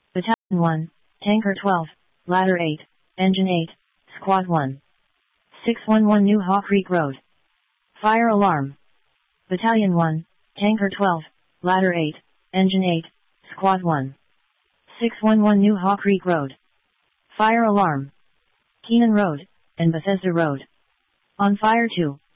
Battalion 1, Tanker 12, Ladder 8, Engine 8, Squad 1. 611 New Haw Creek Road. Fire alarm. Battalion 1, Tanker 12, Ladder 8, Engine 8, Squad 1. 611 New Haw Creek Road. Fire alarm. Keenan Road, and Bethesda Road. On fire 2.